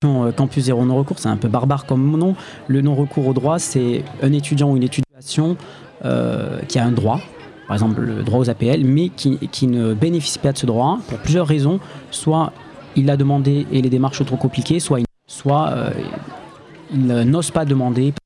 Campus Zéro Non-Recours, c'est un peu barbare comme nom. Le non-recours au droit, c'est un étudiant ou une étudiante qui a un droit, par exemple le droit aux APL, mais qui ne bénéficie pas de ce droit pour plusieurs raisons. Soit il l'a demandé et les démarches sont trop compliquées, soit il n'ose pas demander